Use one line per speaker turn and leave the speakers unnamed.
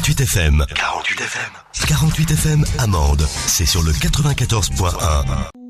48 FM. 48 FM. 48 FM Amande. C'est sur le 94.1.